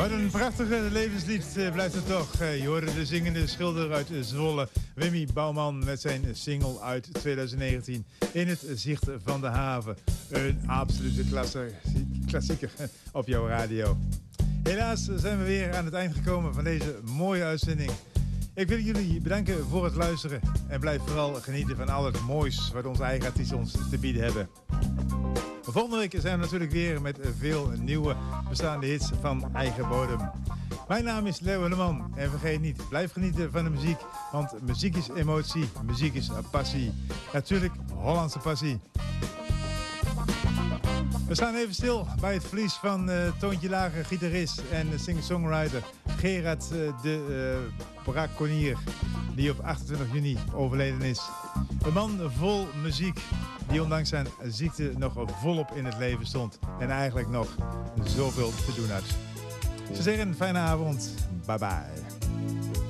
Wat een prachtige levenslied blijft het toch. Je hoorde de zingende schilder uit Zwolle, Wimmy Bouwman, met zijn single uit 2019 In het zicht van de haven. Een absolute klassieker op jouw radio. Helaas zijn we weer aan het eind gekomen van deze mooie uitzending. Ik wil jullie bedanken voor het luisteren en blijf vooral genieten van al het moois wat onze eigen artiesten ons te bieden hebben. Volgende week zijn we natuurlijk weer met veel nieuwe bestaande hits van eigen bodem. Mijn naam is Leo Helleman en vergeet niet, blijf genieten van de muziek, want muziek is emotie, muziek is passie. Natuurlijk Hollandse passie. We staan even stil bij het verlies van Toontje Lager, gitarist en singer-songwriter Gerard de Braconnier, die op 28 juni overleden is. Een man vol muziek, die ondanks zijn ziekte nog volop in het leven stond en eigenlijk nog zoveel te doen had. Ze zeggen een fijne avond. Bye bye.